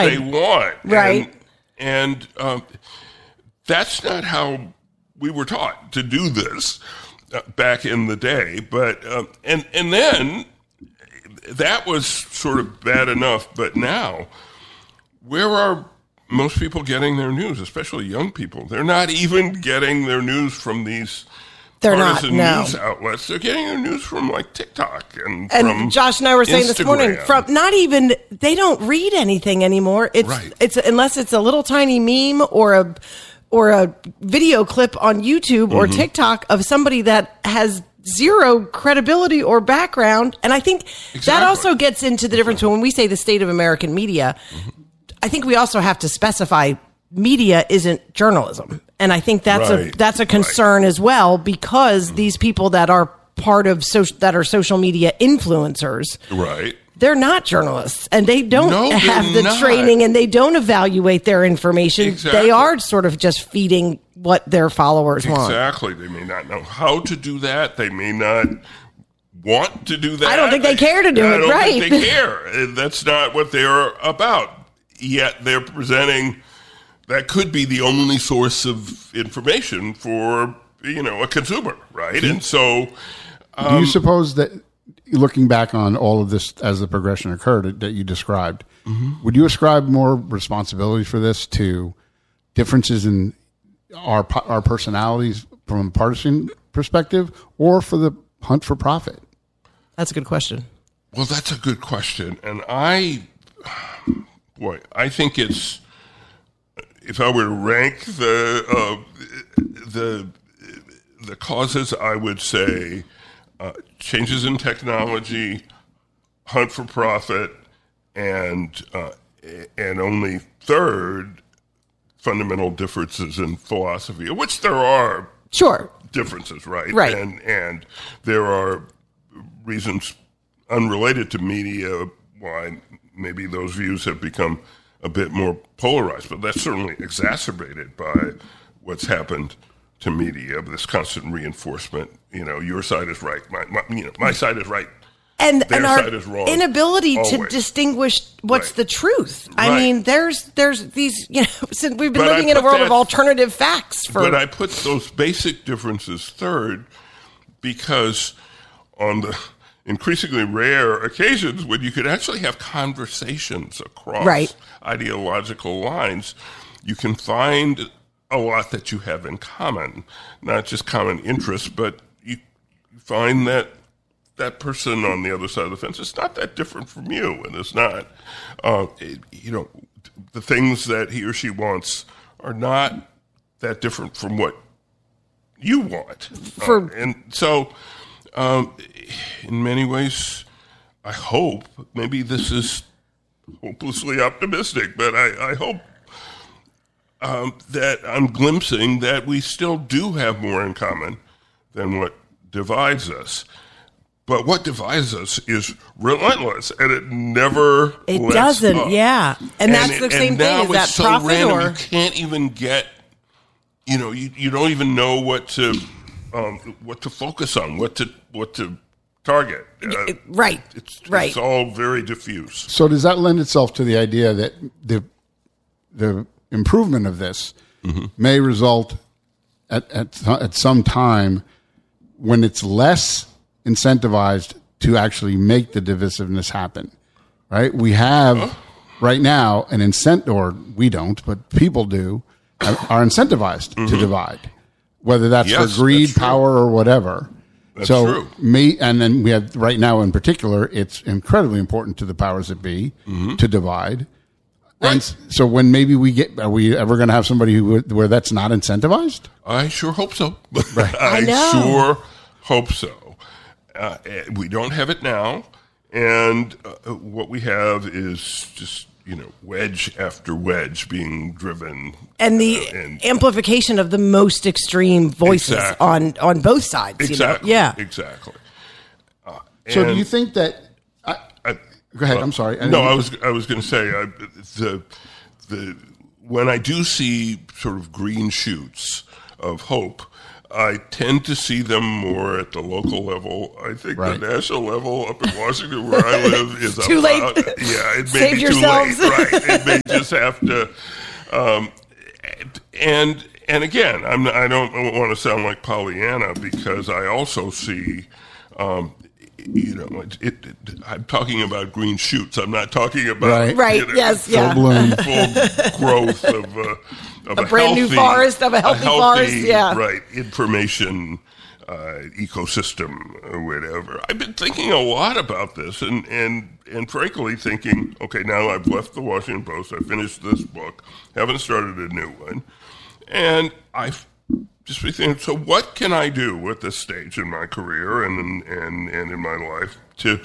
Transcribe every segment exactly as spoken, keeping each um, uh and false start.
side. they want. Right. And, and um, that's not how we were taught to do this uh, back in the day. But um, and and then that was sort of bad enough. But now, where are most people getting their news, especially young people? They're not even getting their news from these They're not, partisan no. news outlets. They're getting their news from like TikTok and, And from Josh and I were saying Instagram. this morning, from not even they don't read anything anymore. It's Right. it's unless it's a little tiny meme or a or a video clip on YouTube or Mm-hmm. TikTok of somebody that has zero credibility or background. And I think that Exactly. also gets into the difference when we say the state of American media. I think we also have to specify media isn't journalism. And I think that's Right. a that's a concern as well, because these people that are part of social that are social media influencers, Right. they're not journalists, and they don't No, they're have the not. training, and they don't evaluate their information. Exactly. They are sort of just feeding what their followers want. Exactly. They may not know how to do that. They may not want to do that. I don't think they care to do I it, don't right. think they care. And that's not what they're about. Yet they're presenting that could be the only source of information for, you know, a consumer, right? And so Do you suppose that, looking back on all of this as the progression occurred that you described, Mm-hmm. would you ascribe more responsibility for this to differences in our our personalities from a partisan perspective, or for the hunt for profit? That's a good question. Well, that's a good question. And I, boy, I think it's, if I were to rank the, uh, the, the causes, I would say uh, changes in technology, hunt for profit, and, uh, and only third, fundamental differences in philosophy, of which there are Sure. differences, right? Right. And and there are reasons unrelated to media why maybe those views have become a bit more polarized, but that's certainly exacerbated by what's happened to media, this constant reinforcement. You know, your side is right, my, my you know, my side is right. And, Their and our side is wrong, inability to always. distinguish what's Right. the truth. I Right. mean, there's there's these, you know, since we've been But I living in a put world that- of alternative facts for But I put those basic differences third because on the increasingly rare occasions when you could actually have conversations across Right. ideological lines, you can find a lot that you have in common, not just common interests, but you find that that person on the other side of the fence is not that different from you, and it's not, uh, it, you know, the things that he or she wants are not that different from what you want. For- Uh, and so, um, in many ways, I hope, maybe this is hopelessly optimistic, but I, I hope um, that I'm glimpsing that we still do have more in common than what divides us. But what divides us is relentless, and it never it lets doesn't, up. yeah. And, that's it- the same and thing. now Is that it's so profit random, or you can't even get, you know, you, you don't even know what to um, what to focus on, what to what to target. Uh, it- right, it's, right. it's all very diffuse. So does that lend itself to the idea that the the improvement of this Mm-hmm. may result at, at at some time when it's less incentivized to actually make the divisiveness happen, right? We have right now an incentive, or we don't, but people do, are incentivized to divide, whether that's Yes, for greed, that's true. power, or whatever. That's so true. me, and then we have right now in particular, it's incredibly important to the powers that be to divide. And s- so when maybe we get, are we ever going to have somebody who where that's not incentivized? I sure hope so. Right. I, I know. sure hope so. Uh, eh, we don't have it now, and uh, what we have is just, you know, wedge after wedge being driven, and the uh, and- amplification of the most extreme voices Exactly. on on both sides. exactly, You know? Yeah. exactly. Uh, So do and you think that? I, I, go ahead. uh, I'm sorry. No, I was I was going to say I, the the when I do see sort of green shoots of hope, I tend to see them more at the local level. I think Right. the national level up in Washington, where I live, is Too late. about, yeah, it may Save be yourselves. too late, right? It may just have to, um, and and again, I'm I don't want to sound like Pollyanna because I also see. Um, You know, it, it, it, I'm talking about green shoots. I'm not talking about Right. Right, you know, yes, full, yeah. bloom. full growth of, uh, of a, A brand new healthy- forest, of a healthy forest, yeah. right, information uh, ecosystem or whatever. I've been thinking a lot about this, and and and frankly thinking, okay, now I've left the Washington Post. I finished this book, haven't started a new one, and I've just be thinking, so what can I do at this stage in my career and and and in my life to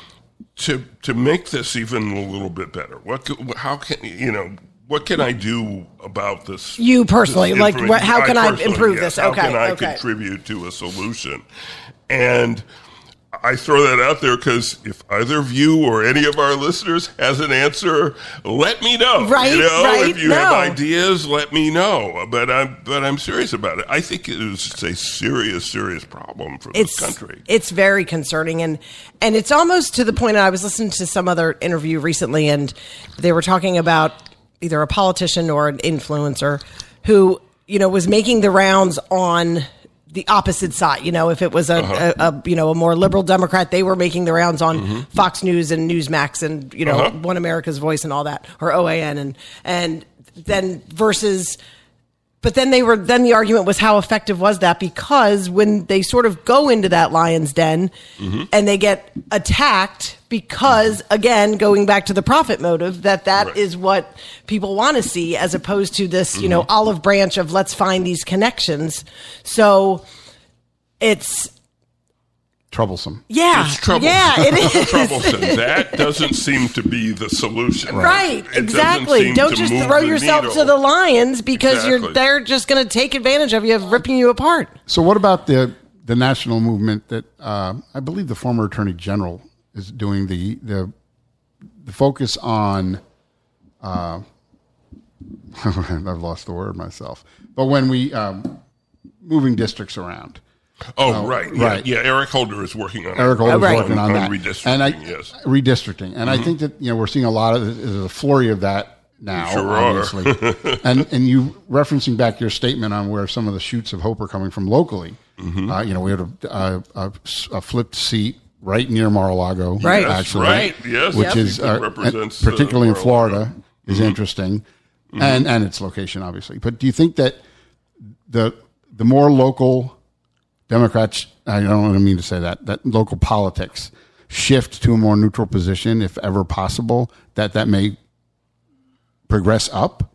to to make this even a little bit better? What co- how can you know what can I do about this? You personally, this like, information? what- how can I personally, improve yes. this? How Okay, can I okay. contribute to a solution? And I throw that out there because if either of you or any of our listeners has an answer, let me know. Right, you know, right, if you no. have ideas, let me know. But I'm but I'm serious about it. I think it is a serious, serious problem for It's this country. it's very concerning, and and it's almost to the point. I was listening to some other interview recently, and they were talking about either a politician or an influencer who, you know, was making the rounds on the opposite side. You know, if it was a, Uh-huh. a, a you know a more liberal Democrat, they were making the rounds on mm-hmm. Fox News and Newsmax and you know Uh-huh. One America's Voice and all that, or O A N, and and then versus. But then they were. Then the argument was how effective was that? Because when they sort of go into that lion's den Mm-hmm. and they get attacked, because again, going back to the profit motive, that that Right. is what people want to see, as opposed to this, you know, Mm-hmm. olive branch of let's find these connections. So it's Troublesome. yeah, It's troublesome. yeah, it is troublesome. That doesn't seem to be the solution. Right, It doesn't exactly. seem Don't to just move throw the yourself needle. to the lions because you're Exactly. they're just going to take advantage of you, ripping you apart. So, what about the the national movement that uh, I believe the former Attorney General is doing the the the focus on? Uh, I've lost the word myself. But when we um, moving districts around. Oh, right. Yeah, right. yeah, Eric Holder is working on it. Eric Holder's Right. working on, On that. redistricting, and I, yes. Redistricting. And I think that, you know, we're seeing a lot of, there's a flurry of that now, Sure are. obviously. and and you, referencing back your statement on where some of the shoots of hope are coming from locally, Mm-hmm. uh, you know, we had a, a, a, a flipped seat right near Mar-a-Lago, Right. Yes, actually. right. Yes. Which Yep. is, It uh, represents, and particularly uh, in Florida, Mar-a-Lago. is interesting. And, and its location, obviously. But do you think that the the more local Democrats, I don't mean to say that, that local politics shift to a more neutral position, if ever possible, that that may progress up?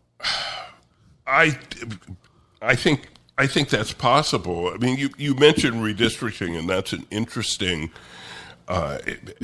I, I think I think that's possible. I mean, you, you mentioned redistricting, and that's an interesting uh,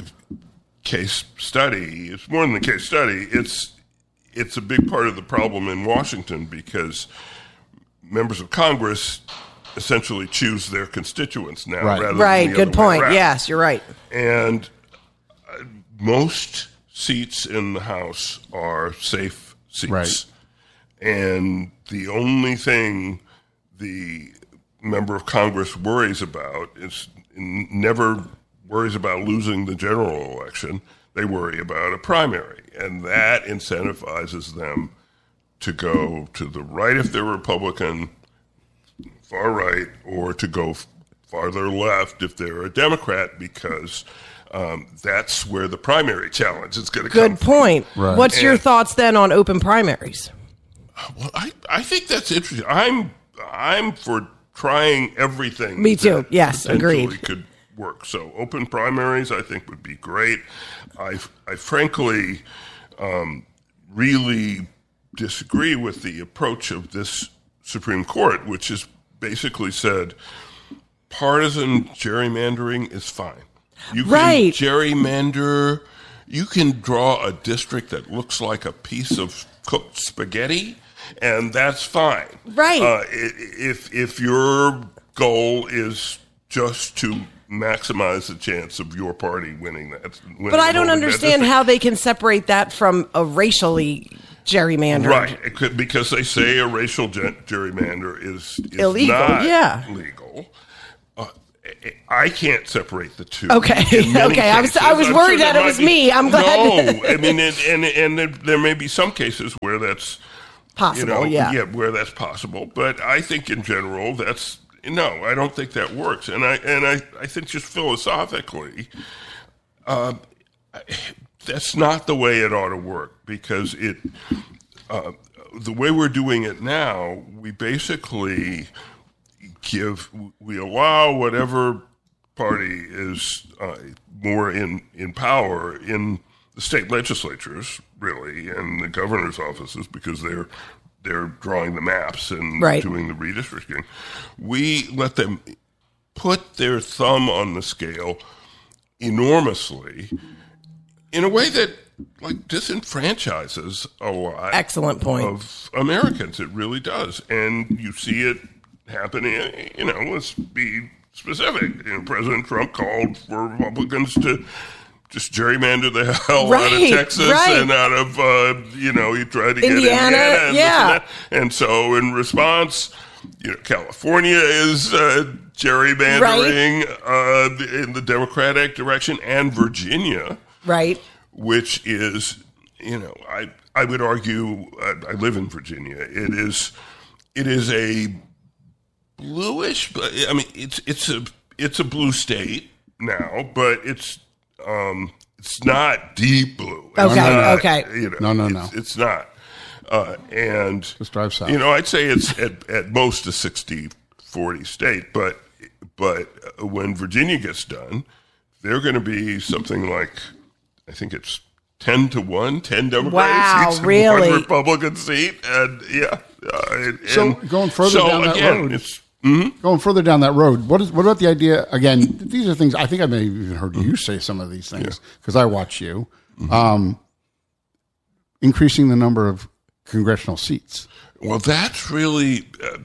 case study. It's more than a case study. It's it's a big part of the problem in Washington because members of Congress essentially choose their constituents now, Right. rather Right. than the Good other way point. around. Yes, you're right. And uh, most seats in the House are safe seats. Right. And the only thing the member of Congress worries about is never worries about losing the general election. They worry about a primary. And that incentivizes them to go to the right if they're Republican, far right, or to go farther left if they're a Democrat, because um, that's where the primary challenge is going to come Good from. point. Right. What's your And- thoughts then on open primaries? Well, I, I think that's interesting. I'm I'm for trying everything. Me too. that Yes, potentially agreed. Could work. So open primaries, I think, would be great. I I frankly um, really disagree with the approach of this Supreme Court, which has basically said partisan gerrymandering is fine. You can Right. gerrymander. You can draw a district that looks like a piece of cooked spaghetti, and that's fine. Right. Uh, i- if if your goal is just to maximize the chance of your party winning that. Winning But I a don't vote in that understand district. how they can separate that from a racially gerrymandered. Right, it could, because they say a racial gen- gerrymander is, is Illegal, not yeah. legal. Uh, I can't separate the two. Okay, okay. I was I was I'm worried sure that there it was might be- me. I'm glad. No, I mean, and and, and there, there may be some cases where that's Possible, you know, yeah. yeah, where that's possible. But I think in general, that's no. I don't think that works, and I and I, I think just philosophically, uh, that's not the way it ought to work, because it uh, the way we're doing it now, we basically give we allow whatever party is uh, more in in power in the state legislatures, really, and the governor's offices, because they're they're drawing the maps and right. doing the redistricting. We let them put their thumb on the scale enormously in a way that like disenfranchises a lot Excellent point. of Americans. It really does. And you see it happening, you know, let's be specific. You know, President Trump called for Republicans to just gerrymander the hell right, out of Texas right. and out of, uh, you know, he tried to Indiana, get Indiana. And, yeah. and, and so in response, you know, California is uh, gerrymandering right. uh, in the Democratic direction, and Virginia. Right. Which is, you know, I I would argue, I, I live in Virginia. It is, it is a bluish, but I mean, it's it's a it's a blue state now, but it's um it's not deep blue. It's Okay, not, okay. You know, No, no, it's, no. It's not. Uh, and Just drive south. You know, I'd say it's at, at most a sixty forty state, but but when Virginia gets done, they're going to be something like, I think it's ten to one, ten Democratic wow, seats, really? and one Republican seat, and yeah. Uh, and, So going further so down that again, road, it's mm-hmm. going further down that road. What is what about the idea? Again, these are things I think I may have even heard you say some of these things because I watch you. Mm-hmm. Um, increasing the number of congressional seats. Well, that's really. Uh,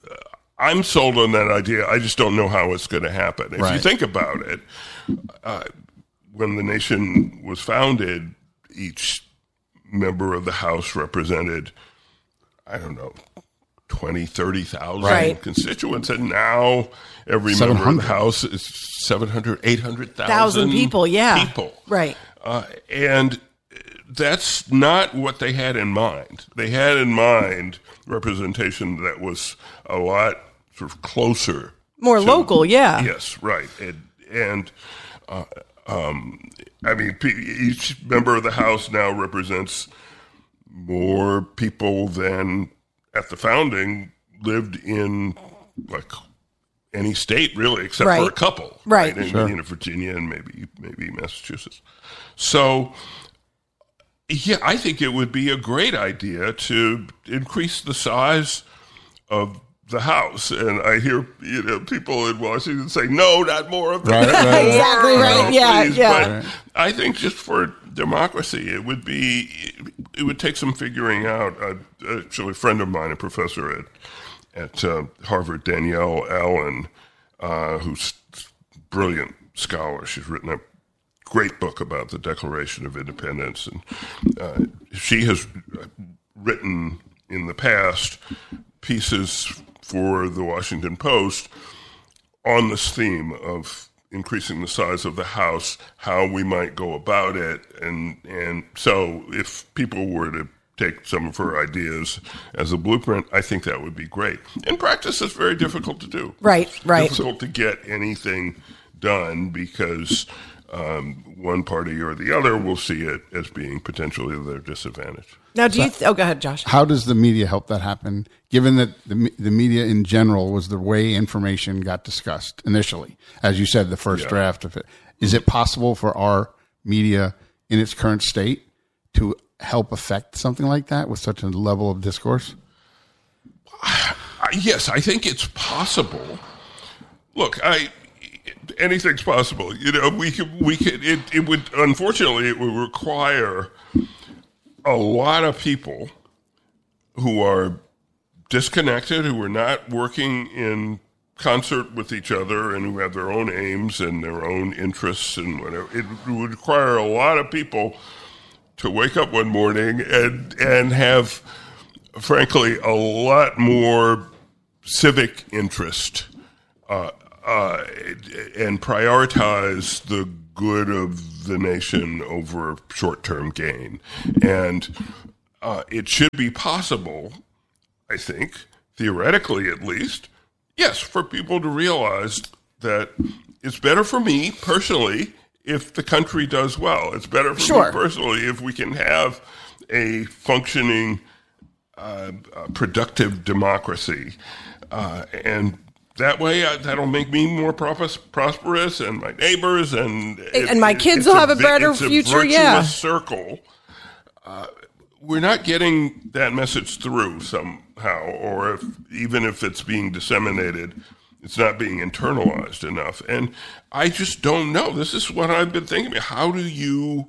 I'm sold on that idea. I just don't know how it's going to happen. If Right. you think about it, uh, when the nation was founded, each member of the House represented, I don't know, twenty, thirty thousand Right. constituents. And now every member of the House is seven hundred, eight hundred thousand Thousand people, yeah. people. Right. Uh, and that's not what they had in mind. They had in mind representation that was a lot sort of closer. More to- local, yeah. Yes, right. And, and uh, um, I mean, pe- each member of the House now represents more people than at the founding lived in like any state, really, except Right. for a couple. Right. In, Sure. you know, Virginia and maybe maybe Massachusetts. So, yeah, I think it would be a great idea to increase the size of the House. And I hear, you know, people in Washington say, no, not more of that. Right, right, Exactly right. No, Yeah, please. yeah. But I think just for democracy, it would be, it would take some figuring out. Uh, actually, a friend of mine, a professor at at uh, Harvard, Danielle Allen, uh, who's a brilliant scholar. She's written a great book about the Declaration of Independence, and uh, she has written in the past pieces for the Washington Post on this theme of increasing the size of the House, how we might go about it, and and so if people were to take some of her ideas as a blueprint, I think that would be great. In practice, it's very difficult to do. Right, right. Difficult to get anything done because um, one party or the other will see it as being potentially their disadvantage. Now, do you? Th- oh, go ahead, Josh. How does the media help that happen? Given that the me- the media in general was the way information got discussed initially, as you said, the first Yeah. draft of it. Is it possible for our media in its current state to help affect something like that with such a level of discourse? I, yes, I think it's possible. Look, I anything's possible. You know, we could we could it, it would unfortunately it would require a lot of people who are disconnected, who are not working in concert with each other, and who have their own aims and their own interests and whatever. It would require a lot of people to wake up one morning and and have, frankly, a lot more civic interest uh, uh, and prioritize the good of the nation over short-term gain. And uh, it should be possible, I think, theoretically at least, yes, for people to realize that it's better for me personally if the country does well. It's better for Sure. me personally if we can have a functioning, uh, uh, productive democracy. Uh, and that way, uh, that'll make me more pros- prosperous and my neighbors. And it, and my kids will a have a vi- better it's a future, virtuous yeah. circle. Uh, we're not getting that message through somehow, or if, even if it's being disseminated, it's not being internalized enough. And I just don't know. This is what I've been thinking about. How do you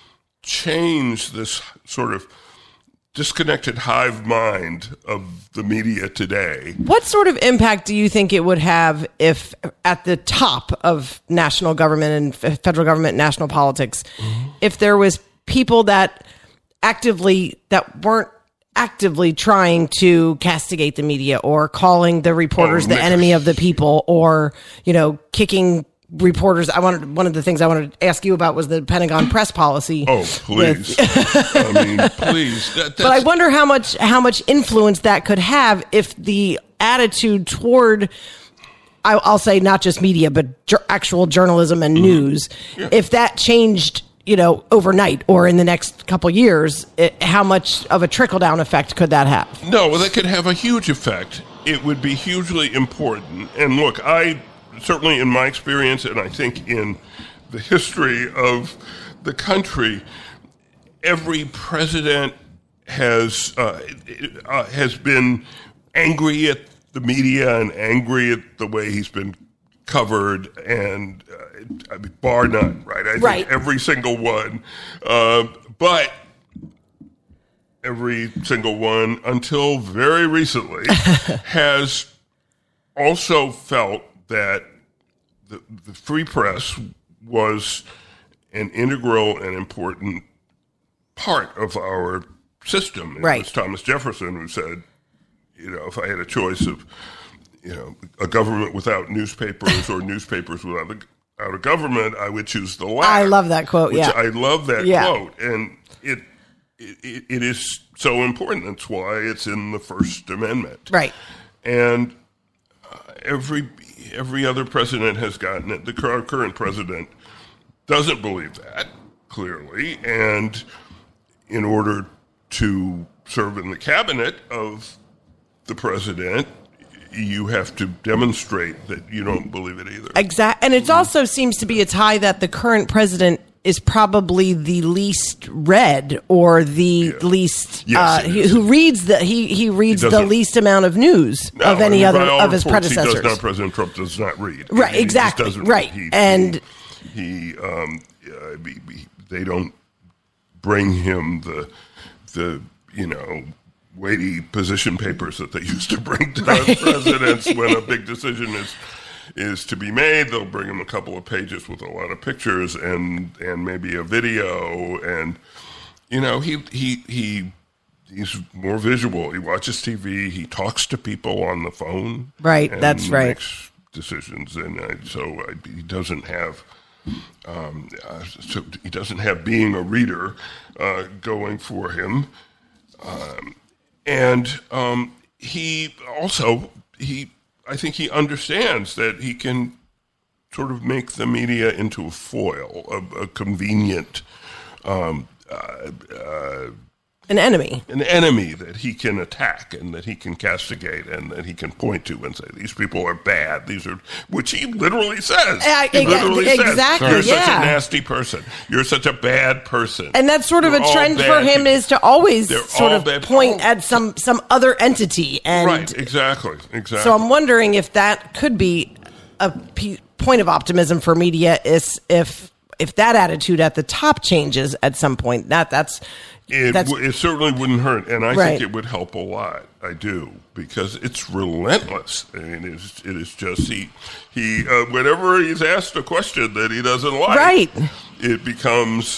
change this sort of disconnected hive mind of the media today? What sort of impact do you think it would have if at the top of national government and f- federal government, national politics, mm-hmm. if there was people that actively, that weren't actively trying to castigate the media or calling the reporters Oh, the Nick. enemy of the people, or, you know, kicking reporters? I wanted, one of the things I wanted to ask you about was the Pentagon press policy. Oh, please. I mean, please. That, But I wonder how much, how much influence that could have if the attitude toward, I- I'll say not just media, but ju- actual journalism and news, Yeah. if that changed, you know, overnight or in the next couple years, it, how much of a trickle down effect could that have? No, well, that could have a huge effect. It would be hugely important. And look, I certainly in my experience, and I think in the history of the country, every president has uh, uh, has been angry at the media and angry at the way he's been covered, and uh, I mean, bar none, right? I Right. think every single one. Uh, but every single one, until very recently, has also felt that the, the free press was an integral and important part of our system. It Right. was Thomas Jefferson who said, you know, if I had a choice of, you know, a government without newspapers or newspapers without a, without a government, I would choose the latter. I love that quote, which yeah. I love that Yeah. quote. And it, it it is so important. That's why it's in the First Amendment. Right. And uh, every every other president has gotten it. The cur- current president doesn't believe that, clearly. And in order to serve in the cabinet of the president, you have to demonstrate that you don't believe it either. Exactly. And it also seems to be a tie that the current president is probably the least read or the Yeah. least Yes, uh, it he, is. who reads the he he reads He the doesn't- least amount of news No, of I any mean, other by all of his reports, predecessors. He does not, President Trump does not read. Right, He just exactly, doesn't right. read. He, And- he, he, um, uh, he- he- they don't bring him the the you know weighty position papers that they used to bring to Right. presidents when a big decision is is to be made. They'll bring him a couple of pages with a lot of pictures and and maybe a video, and you know he he he he's more visual. He watches T V. He talks to people on the phone. Right, and that's right. Makes decisions, and uh, so uh, he doesn't have. Um, uh, so he doesn't have being a reader uh, going for him, um, and um, he also he I think he understands that he can sort of make the media into a foil, a, a convenient. Um, uh, uh, An enemy. an enemy that he can attack and that he can castigate and that he can point to and say, these people are bad. These are, which he literally says. Uh, he ex- literally exactly, says, you're yeah. such a nasty person. You're such a bad person. And that's sort of You're a all trend for bad him people." is to always They're sort all of bad- point all- at some some other entity. And Right, exactly, exactly. so I'm wondering if that could be a p- point of optimism for media is if if that attitude at the top changes at some point. That that's It, that's w- it certainly wouldn't hurt, and I Right. think it would help a lot. I do, because it's relentless. I mean, it is, it is just he he uh, whenever he's asked a question that he doesn't like, Right. it becomes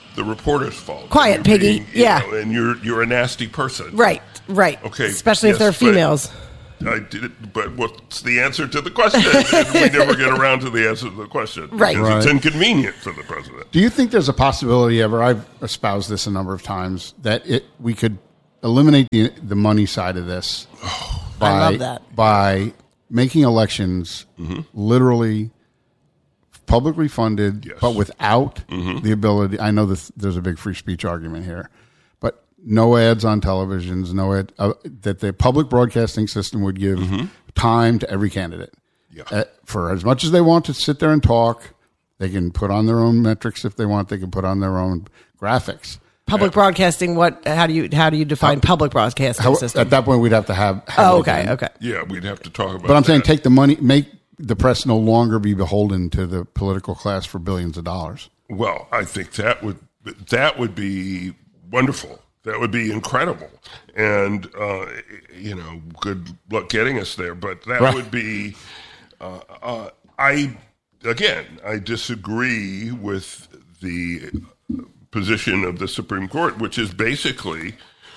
the reporter's fault. Quiet, You're piggy. being, you Yeah. know, and you're you're a nasty person. Right, right. Okay. Especially if yes, they're but females. I did it, but what's the answer to the question? And we never get around to the answer to the question. Right. Because Right. it's inconvenient for the president. Do you think there's a possibility ever? I've espoused this a number of times that it we could eliminate the the money side of this by I love that. by making elections Mm-hmm. literally publicly funded, Yes. but without Mm-hmm. the ability. I know that there's a big free speech argument here, but no ads on televisions, no ad, uh, that the public broadcasting system would give time to every candidate. Yeah. Uh, for as much as they want to sit there and talk, they can put on their own metrics if they want. They can put on their own graphics. Public broadcasting. What? How do you how do you define public broadcasting How, system? at that point, we'd have to have. have Oh, it okay, in. okay. Yeah, we'd have to talk about But I'm saying that. take the money, make the press no longer be beholden to the political class for billions of dollars. Well, I think that would that would be wonderful. That would be incredible, and uh, you know, good luck getting us there. But that Right. would be. Uh, uh, I again, I disagree with the position of the Supreme Court, which is basically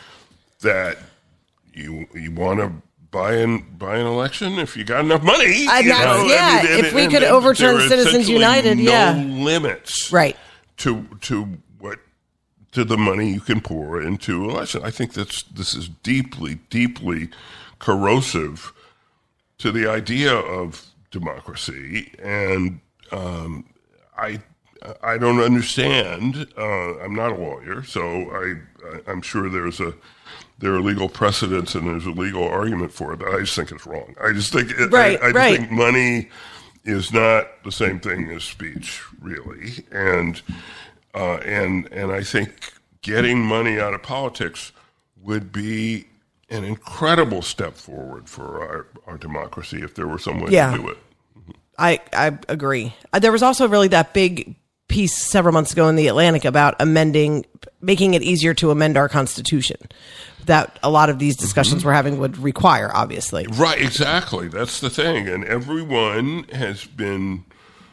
that you you want to. Buy an buy an election if you got enough money. Uh, you that's- know? yeah, I mean, if we could overturn there are Citizens essentially United, no yeah. limits, Right. To to what to the money you can pour into election. I think that's this is deeply, deeply corrosive to the idea of democracy, and um, I I don't understand. Uh, I'm not a lawyer, so I, I I'm sure there's a there are legal precedents and there's a legal argument for it, but I just think it's wrong. I just think it, Right, I, I just right. think money is not the same thing as speech, really, and uh, and and I think getting money out of politics would be an incredible step forward for our, our democracy if there were some way Yeah. to do it. I, I agree. Uh, there was also really that big piece several months ago in the Atlantic about amending, making it easier to amend our Constitution. That a lot of these discussions Mm-hmm. we're having would require, obviously. Right, exactly. That's the thing. And everyone has been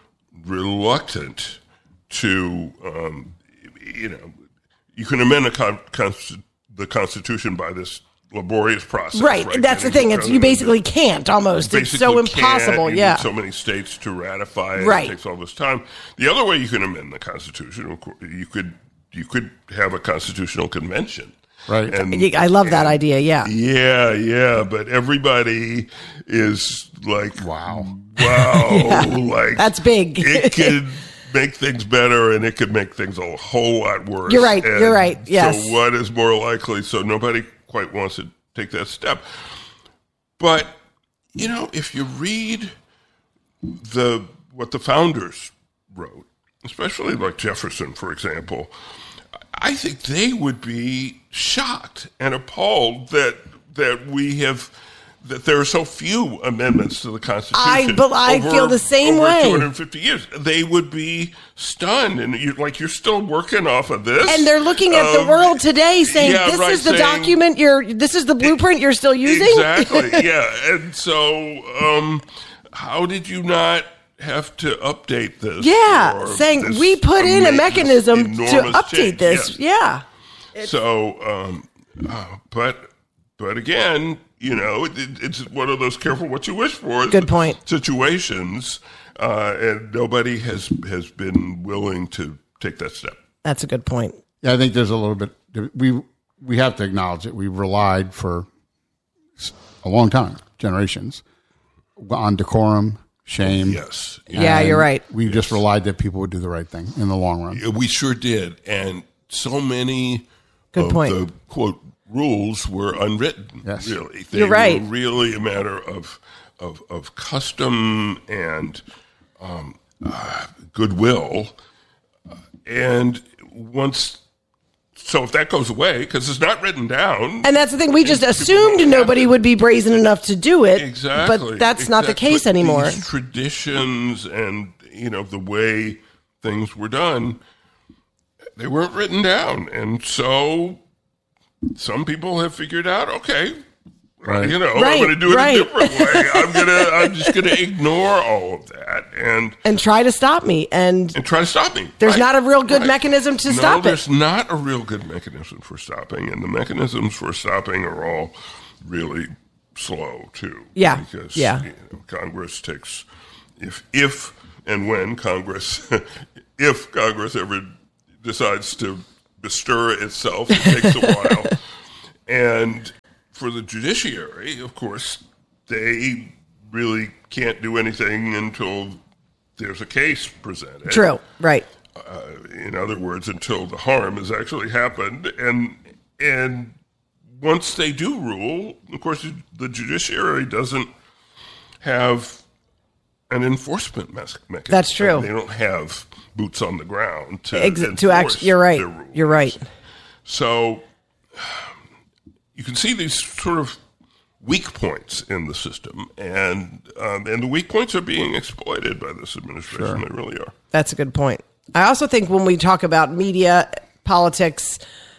reluctant to, um, you know, you can amend the, con- const- the Constitution by this laborious process. Right. That's the thing. It's you basically can't almost. It's so impossible. Can't. You Yeah. need so many states to ratify it. Right. It takes all this time. The other way you can amend the Constitution, of course, you could you could have a constitutional convention. Right. And I love that idea. Yeah. yeah, yeah, but everybody is like, Wow. wow, like That's big. It could make things better, and it could make things a whole lot worse. You're right, And you're right, yes. So, what is more likely? So nobody quite wants to take that step. But you know, if you read the what the founders wrote, especially like Jefferson, for example, I think they would be shocked and appalled that that we have that there are so few amendments to the Constitution. I- but I over- feel the same over way. two hundred fifty years, they would be stunned, and you're like, you're still working off of this, And they're looking at the Um, world today saying, yeah, this right, is the saying- document you're, this is the blueprint you're still using? Exactly, yeah. And so, um, how did you not have to update this? Yeah. or Saying this we put in a ama- mechanism to enormous update change? this. Yes. Yeah. So, um, uh, but but again, you know, it, it's one of those careful what you wish for. Good point. Situations, uh, and nobody has has been willing to take that step. That's a good point. Yeah, I think there's a little bit. We we have to acknowledge it. We relied for a long time, generations, on decorum, shame. Yes, Yeah, and you're right. We just relied that people would do the right thing in the long run. we sure did, and so many Good of point. the quote rules were unwritten. Yes. Really, they You're right. Were really a matter of of of custom and um, uh, goodwill, uh, and once. So if that goes away, because it's not written down, And that's the thing. We just assumed don't have nobody to- would be brazen enough to do it. exactly, But that's not the exactly. case But anymore. These traditions and you know the way things were done, they weren't written down, and so some people have figured out, okay, Right. You know, Right, I'm going to do it right. a different way. I'm gonna, I'm just going to ignore all of that and And try to stop me. And and try to stop me. there's Right. not a real good Right. mechanism to no, stop it. there's not a real good mechanism for stopping, and the mechanisms for stopping are all really slow too. Yeah, because yeah. you know, Congress takes if if and when Congress if Congress ever decides to bestir itself, it takes a while, and for the judiciary, of course, they really can't do anything until there's a case presented. True. Right. Uh, in other words, until the harm has actually happened, and and once they do rule, of course, the judiciary doesn't have an enforcement mes- mechanism. That's true. They don't have boots on the ground to Ex- enforce to actually, you're right. their rules. You're right. So you can see these sort of weak points in the system, and um, and the weak points are being exploited by this administration. They really are. That's a good point. I also think when we talk about media, politics,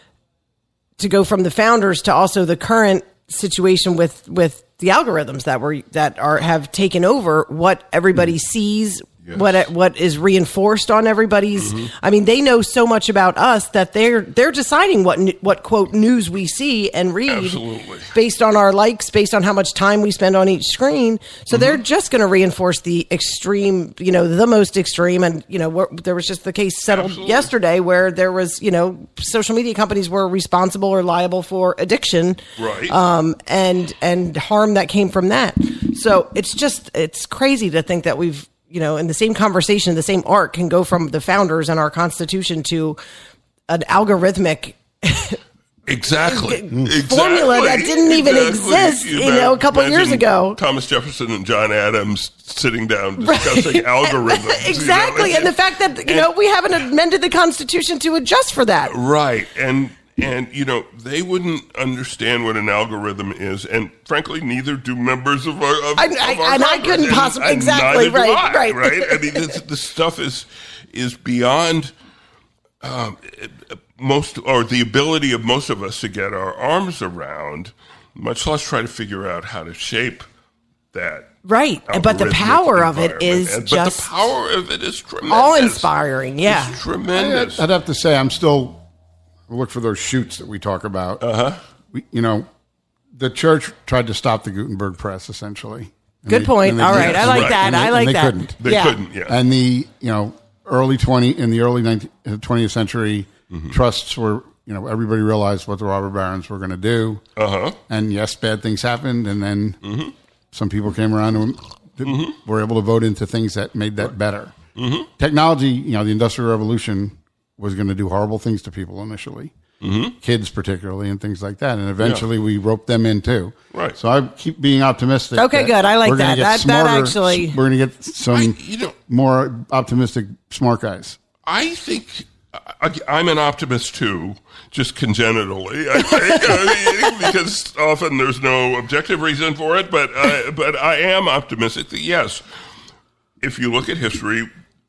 to go from the founders to also the current situation with, with the algorithms that were that are have taken over what everybody sees, Yes. what what is reinforced on everybody's. Mm-hmm. I mean, they know so much about us that they're they're deciding what n- what quote news we see and read Absolutely. based on our likes, based on how much time we spend on each screen. So Mm-hmm. they're just going to reinforce the extreme, you know, the most extreme. And you know, where, there was just the case settled Absolutely. yesterday where there was, you know, social media companies were responsible or liable for addiction, Right. Um, and and harm that came from that. So it's just it's crazy to think that we've, you know, in the same conversation, the same arc can go from the founders and our Constitution to an algorithmic Exactly. exactly. formula that didn't even exist, you know, a couple imagine years ago. Thomas Jefferson and John Adams sitting down discussing algorithms. Exactly. You know? And the fact that, you know, we haven't amended the Constitution to adjust for that. Right. And, and, you know, they wouldn't understand what an algorithm is. And frankly, neither do members of our, of, I- of I- our and I Congress. couldn't And- possibly- and exactly, neither do right, I, right. right. I mean, this, this stuff is, is beyond, um, most, or the ability of most of us to get our arms around, much less try to figure out how to shape that. Right. But the algorithmic power of it environment. is And- just but the power of it is tremendous. awe-inspiring. Yeah. It's tremendous. I'd have to say I'm still look for those shoots that we talk about. Uh huh. You know, the church tried to stop the Gutenberg press essentially. And Good they- point. and they All right. did. I like Right. that. And they- I like and they that. couldn't. They yeah. couldn't, yeah. And the you know early twenty in the early nineteenth, twentieth century Mm-hmm. trusts were you know everybody realized what the robber barons were going to do. Uh huh. And yes, bad things happened, and then Mm-hmm. some people came around and Mm-hmm. were able to vote into things that made that better. Mm-hmm. Technology, you know, the Industrial Revolution was going to do horrible things to people initially, mm-hmm. kids particularly, and things like that. And eventually, we roped them in too. Right. So I keep being optimistic. Okay, that good. I like we're gonna that. get That- that smarter- actually- we're going to get some I- you know- more optimistic, smart guys. I think I, I'm an optimist too, just congenitally. I think I mean, because often there's no objective reason for it, but I, but I am optimistic that yes, if you look at history,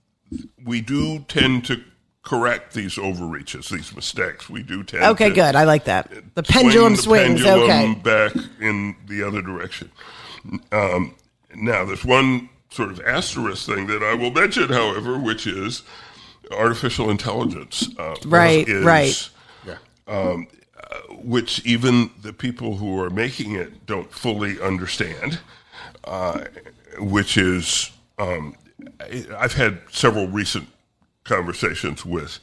we do tend to correct these overreaches, these mistakes. We do tend. Okay, to good. I like that. The swing pendulum the swings. pendulum Okay. back in the other direction. Um, now, there's one sort of asterisk thing that I will mention, however, which is artificial intelligence. Uh, Right, is, right. Um, uh, which even the people who are making it don't fully understand, uh, which is, um, I- I've had several recent conversations with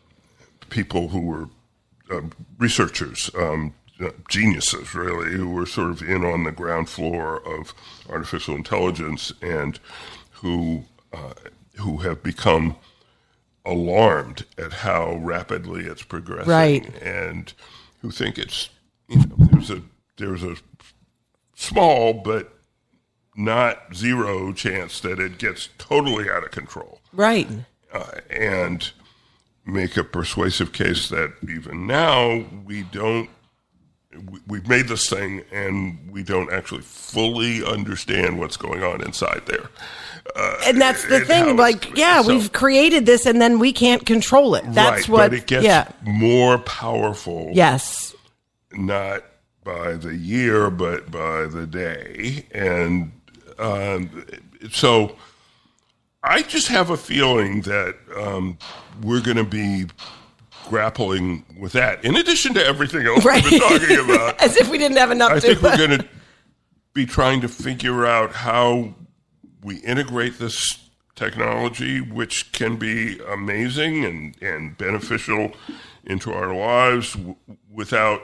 people who were um, researchers, um, uh, geniuses, really, who were sort of in on the ground floor of artificial intelligence and who uh, who have become alarmed at how rapidly it's progressing, Right. and who think it's, you know, there's a there's a small but not zero chance that it gets totally out of control, Right. uh, and make a persuasive case that even now we don't. we- We've made this thing, and we don't actually fully understand what's going on inside there. Uh, And that's the and how thing. it's Like, doing. yeah, So- we've created this and then we can't control it. That's right, what, but it gets yeah. more powerful. Yes. Not by the year, but by the day. And um, so I just have a feeling that um, we're going to be grappling with that, in addition to everything else right. we've been talking about. As if we didn't have enough I to think we're going to be trying to figure out how we integrate this technology, which can be amazing and, and beneficial into our lives w- without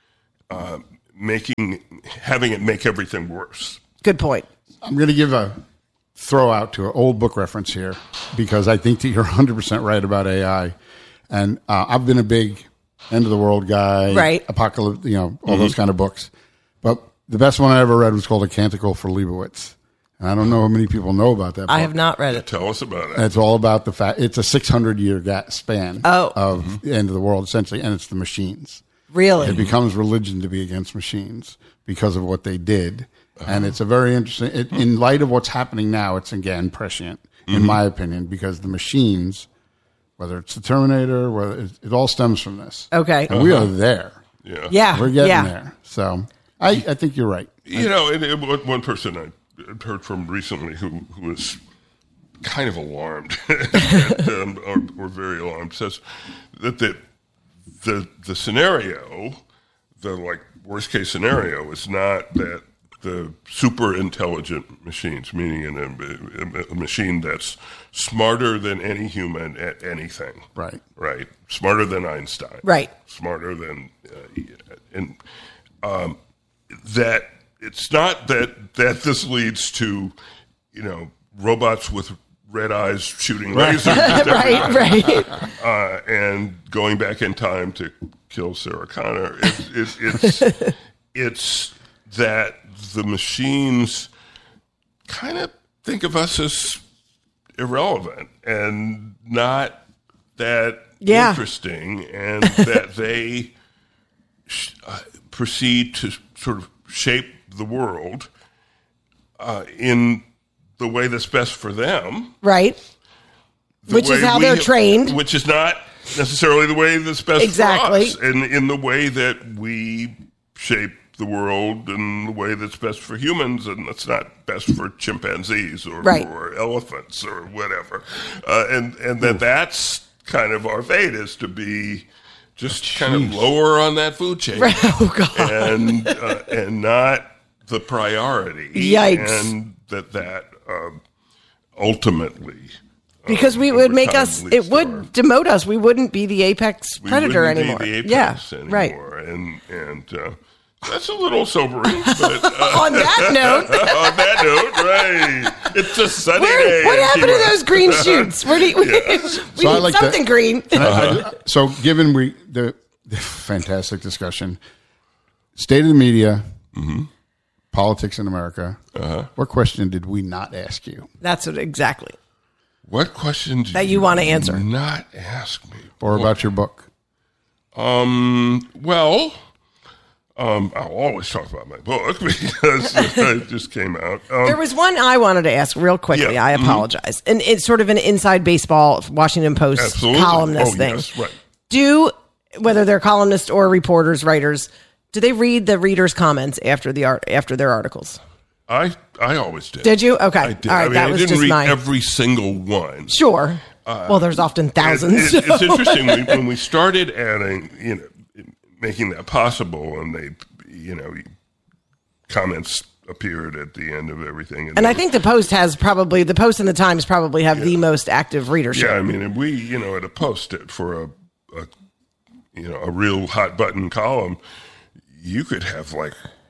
uh, making having it make everything worse. Good point. I'm going to give a throw out to an old book reference here because I think that you're one hundred percent right about A I. And uh, I've been a big end of the world guy, right? Apocalypse, you know, all mm-hmm. those kind of books. But the best one I ever read was called A Canticle for Leibowitz. And I don't know how many people know about that book. I have not read it. Tell us about it. It's all about the fact it's a six hundred year span oh. of mm-hmm. the end of the world, essentially, and it's the machines. Really? It becomes religion to be against machines because of what they did. Uh-huh. And it's a very interesting, it, in light of what's happening now, it's again prescient, in mm-hmm. my opinion, because the machines, whether it's the Terminator, whether it, it all stems from this. Okay. And uh-huh. we are there. Yeah. Yeah. We're getting yeah. there. So I, I think you're right. You know, and, and one person I heard from recently who, who was kind of alarmed, and, um, or, or very alarmed, says that the, the, the scenario, the like worst case scenario, is not that the super intelligent machines, meaning a, a, a machine that's smarter than any human at anything. Right. Right. Smarter than Einstein. Right. Smarter than, uh, and um, that it's not that, that this leads to, you know, robots with red eyes shooting lasers. right, right. Uh, and going back in time to kill Sarah Connor. It's, it's, it's, it's that the machines kind of think of us as irrelevant and not that yeah. interesting, and that they sh- uh, proceed to sort of shape the world uh, in the way that's best for them. Right. Which is how they're have, trained. Which is not necessarily the way that's best exactly. for us. And in the way that we shape the world in the way that's best for humans, and that's not best for chimpanzees or right. for elephants or whatever. Uh, and, and that that's kind of our fate, is to be just Jeez. kind of lower on that food chain. Right. Oh, God. And, uh, and not the priority. Yikes. And that that um, ultimately... Because we uh, would make us, it would our, demote us. We wouldn't be the apex predator we wouldn't anymore. Be the apex yeah, anymore. right. And and uh, that's a little sobering. But uh, on that note, on that note, right? It's a sunny Where, day. what happened to those green shoots? Where do you, Yeah. we So I need like something that. green. Uh-huh. So, given we the, the fantastic discussion, state of the media, mm-hmm. politics in America, uh-huh. what question did we not ask you? That's what exactly. What questions that you want to answer? Not ask me, or well, about your book. Um. Well, um, I'll always talk about my book because it just came out. Um, there was one I wanted to ask real quickly. Yeah. I apologize, mm-hmm. and it's sort of an inside baseball Washington Post Absolutely. columnist oh, thing. Yes, right. Do whether they're columnists or reporters, writers, do they read the readers' comments after the art after their articles? I I always did. Did you? Okay. I did. All right, I mean, that I was didn't just read mine. every single one. Sure. Uh, well, there's often thousands. It, it, it's interesting we, when we started adding, you know, making that possible, and they, you know, comments appeared at the end of everything. And, and I think the Post has probably the Post and the Times probably have yeah. the most active readership. Yeah, I mean, and we, you know, at a Post it for a, a, you know, a real hot button column, you could have like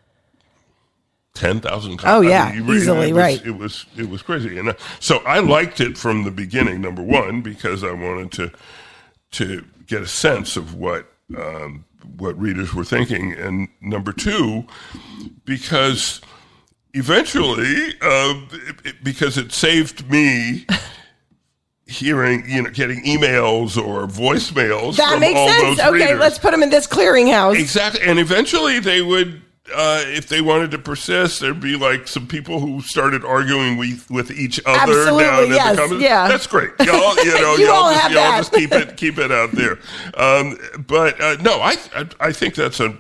ten thousand Oh yeah, I mean, you, easily, it was, right? It was it was crazy, and uh, so I liked it from the beginning. Number one, because I wanted to to get a sense of what um, what readers were thinking, and number two, because eventually, uh, it, it, because it saved me. Hearing, you know, getting emails or voicemails that from makes all sense. those Okay, readers. let's put them in this clearinghouse. Exactly, and eventually they would, uh, if they wanted to persist, there'd be like some people who started arguing with, with each other Absolutely, down yes, in the comments. yeah. That's great. Y'all, you know, You y'all, all just, have y'all that. just keep it keep it out there. Um, but uh, no, I, I I think that's a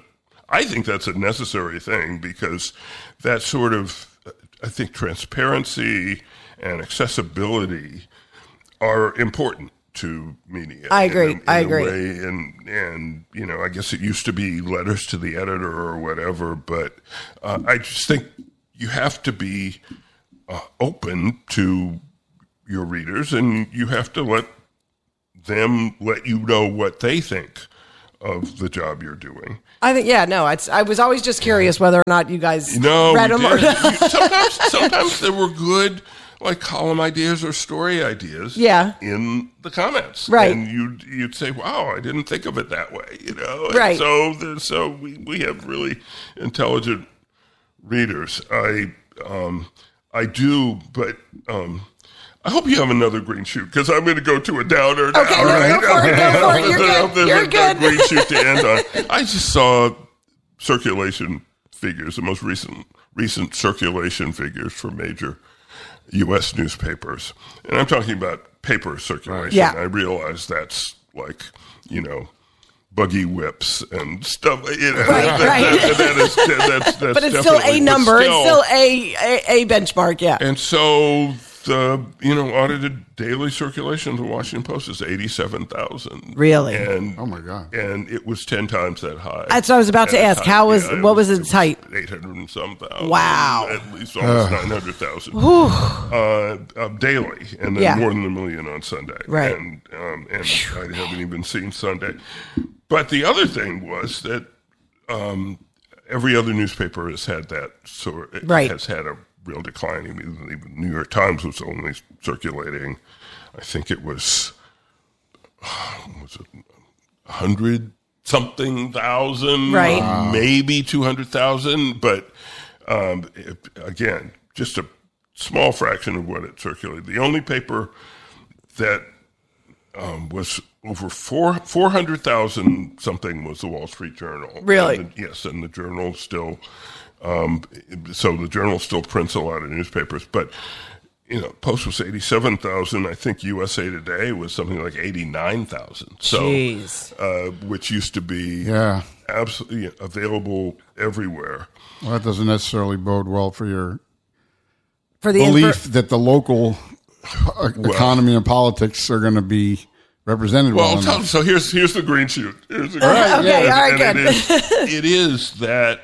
I think that's a necessary thing because that sort of, I think transparency and accessibility are important to media. I agree. In a, in I a agree. way. And, and, you know, I guess it used to be letters to the editor or whatever, but uh, I just think you have to be uh, open to your readers and you have to let them let you know what they think of the job you're doing. I think, yeah, no, it's, I was always just curious whether or not you guys No, read we them. Or did. You- sometimes, sometimes there were good, like column ideas or story ideas. Yeah. In the comments, Right. And you'd you'd say, "Wow, I didn't think of it that way," you know. And Right. So, the, so we, we have really intelligent readers. I um I do, but um. I hope you have another green shoot because I'm going to go to a downer now. Okay, no, right? go for it, go for it. You're good. There's You're a- a good. green shoot to end on. I just saw circulation figures, the most recent recent circulation figures for major U S newspapers, and I'm talking about paper circulation. Yeah. I realize that's like, you know, buggy whips and stuff. You know, Right, that, right. that- that is, that- that's, that's but it's still definitely- a but number. still- it's still a, a, a benchmark, yeah. and so the, you know, audited daily circulation of the Washington Post is eighty-seven thousand. Really? And, Oh my God. and it was ten times that high. That's what I was about to At ask. the How time. was- Yeah, what was its height? eight hundred and some thousand. Wow. At least almost nine hundred thousand. Uh, uh, daily. And then Yeah. more than a million on Sunday. Right. And, um, and I haven't even seen Sunday. But the other thing was that um, every other newspaper has had that sort Right. has had a real decline. Even, even New York Times was only circulating, I think it was, was it a hundred something thousand, Right. uh, maybe two hundred thousand, but um, it, again, just a small fraction of what it circulated. The only paper that um, was over four four hundred thousand something was the Wall Street Journal. Really? And the, yes, and the Journal still. Um, so the Journal still prints a lot of newspapers, but you know, Post was eighty-seven thousand. I think U S A Today was something like eighty-nine thousand. So, Jeez. uh, which used to be Yeah. absolutely available everywhere. Well, that doesn't necessarily bode well for your For the belief infor- that the local uh, economy and politics are going to be represented well, Well, tell, enough. so here's here's the green shoot. Here's the green right, shoot. okay, And- all right, and good. It is, it is that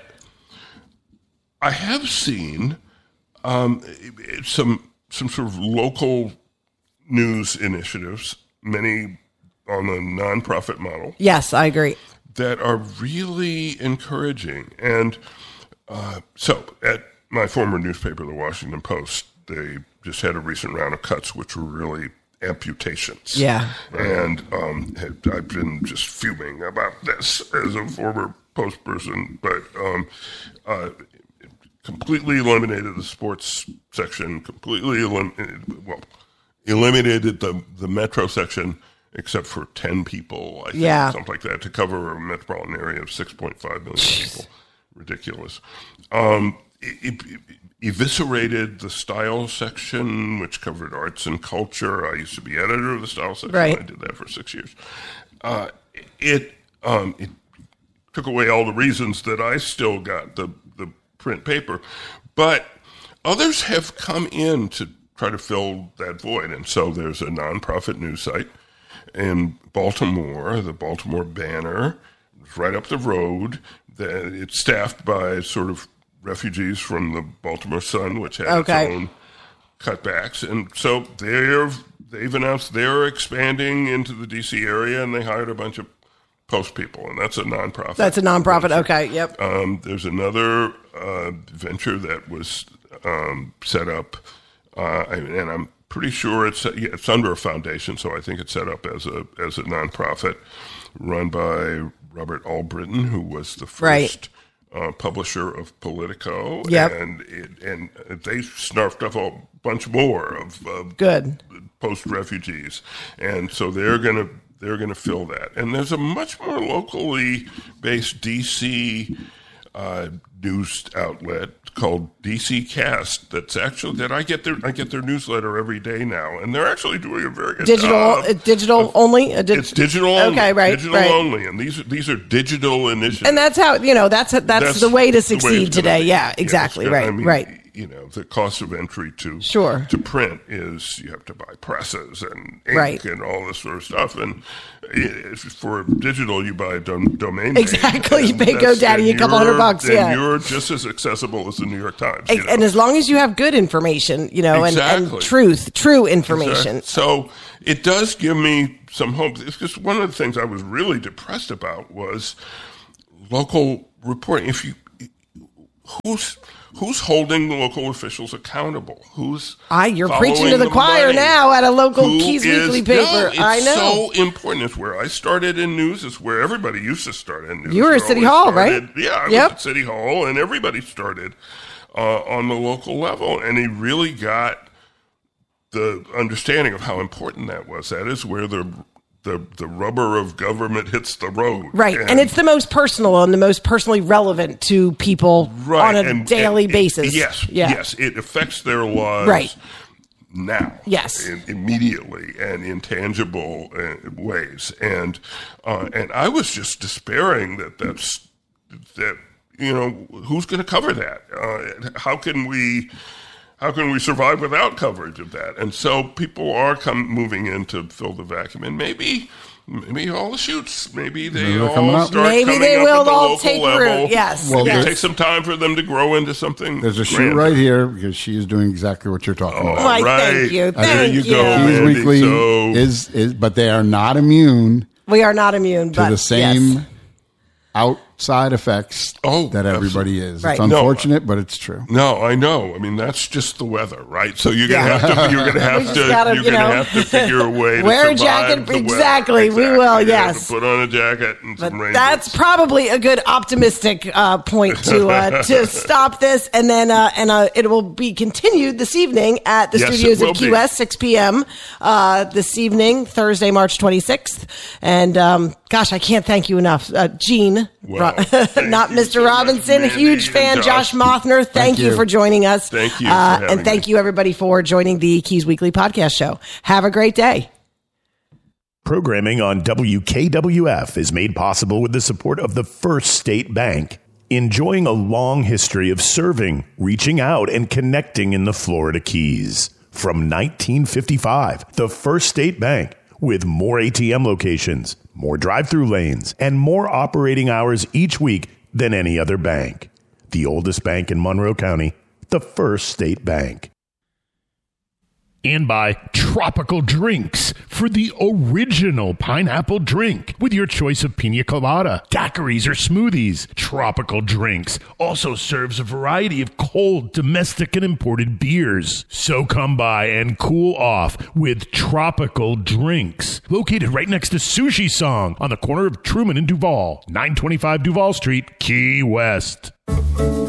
I have seen um, some some sort of local news initiatives, many on the nonprofit model, Yes, I agree. that are really encouraging. And uh, so at my former newspaper, the Washington Post, they just had a recent round of cuts, which were really amputations. Yeah. And um, had, I've been just fuming about this as a former Post person, but um, uh, completely eliminated the sports section, completely eliminated, well, eliminated the, the metro section except for ten people, I think, Yeah. something like that, to cover a metropolitan area of six point five million people. Ridiculous. Um, it, it, eviscerated the style section, which covered arts and culture. I used to be editor of the style section. Right. I did that for six years. Uh, it um, it took away all the reasons that I still got the, the print paper. But others have come in to try to fill that void. And so there's a nonprofit news site in Baltimore, the Baltimore Banner. It's right up the road. That it's staffed by sort of refugees from the Baltimore Sun, which had Okay. its own cutbacks. And so they're, they've announced they're expanding into the D C area, and they hired a bunch of Post people, and that's a nonprofit. That's a nonprofit. Okay. Yep. Um, there's another uh, venture that was um, set up, uh, and I'm pretty sure it's yeah, it's under a foundation, so I think it's set up as a as a nonprofit, run by Robert Albritton, who was the first Right. uh, publisher of Politico, Yep. and it, and they snarfed up a bunch more of, of Good. post refugees, and so they're gonna they're gonna fill that. And there's a much more locally based D C uh, news outlet called D C Cast. That's actually that I get their I get their newsletter every day now, and they're actually doing a very good digital job. uh, digital of, only. A di- it's digital only. Okay, right, digital right. only, and these are these are digital initiatives. And that's how you know that's that's, that's the way to the way succeed it's today. gonna be. Yeah, exactly. Yeah, right, I mean, right. You know, the cost of entry to Sure. to print is you have to buy presses and ink Right. and all this sort of stuff. And if for digital, you buy a dom- domain Exactly. name, You and pay that's- GoDaddy and a couple hundred you're- bucks, and yeah. you're just as accessible as the New York Times. And, you know? and as long as you have good information, you know, and, and Exactly. truth, true information. Exactly. So it does give me some hope. It's just one of the things I was really depressed about was local reporting. If you, who's who's holding the local officials accountable? Who's I, you're following preaching to the choir money? now at a local Who Keys is- Weekly paper. No, it's I know. so important. It's where I started in news. It's where everybody used to start in news. You were at They City always Hall, started- right? Yeah, I Yep. was at City Hall, and everybody started uh, on the local level, and he really got the understanding of how important that was. That is where the the, the rubber of government hits the road. Right. And, it's the most personal and the most personally relevant to people right, on a and- daily and it- basis. yes, Yeah. yes. It affects their lives Right. now. Yes. in, immediately and in tangible uh, ways. And uh, and I was just despairing that that's that you know who's going to cover that? Uh, how can we? How can we survive without coverage of that? And so people are come moving in to fill the vacuum, and maybe, maybe all the shoots, maybe they Maybe they're coming all up. start Maybe coming they up will at the all local take level. root. Yes, Well, yes. It takes some time for them to grow into something. There's a shoot grander. right here because she is doing exactly what you're talking Oh, about. Why, right. thank you. There Thank you you. go, Keys Mandy. Weekly So- is, is, but they are not immune We are not immune, to but the same yes. outside effects Oh, that everybody is. Right. It's No. unfortunate, but it's true. No, I know. I mean, that's just the weather, right? So you're gonna Yeah. have to, you're gonna We have just to, gotta, you're you gonna know, have to figure a way to wear a survive jacket. the weather. Exactly. We will, You're gonna have yes. to put on a jacket and But some rain that's boots. probably a good optimistic uh, point to uh, to stop this, and then uh, and uh, it will be continued this evening at the Yes, it studios will of Key be. West, six p.m. Uh, this evening, Thursday, March twenty-sixth. And um, gosh, I can't thank you enough, uh, Gene, Well, Ro- thank not you Mister so much, Robinson. Mandy Huge and fan, Josh Josh. Mothner. Thank, Thank you. you. for joining us. Thank you for uh, having and thank me. you everybody for joining the Keys Weekly podcast show. Have a great day. Programming on W K W F is made possible with the support of the First State Bank, enjoying a long history of serving, reaching out, and connecting in the Florida Keys. From nineteen fifty-five, the First State Bank, with more A T M locations, more drive-through lanes, and more operating hours each week than any other bank. The oldest bank in Monroe County, the First State Bank. And by Tropical Drinks for the original pineapple drink with your choice of pina colada, daiquiris, or smoothies. Tropical Drinks also serves a variety of cold, domestic, and imported beers. So come by and cool off with Tropical Drinks. Located right next to Sushi Song on the corner of Truman and Duval, nine twenty-five Duval Street, Key West.